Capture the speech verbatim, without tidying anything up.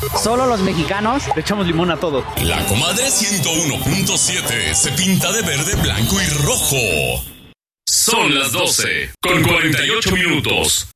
Solo los mexicanos le echamos limón a todo. La Comadre ciento uno punto siete se pinta de verde, blanco y rojo. Son las doce con cuarenta y ocho minutos.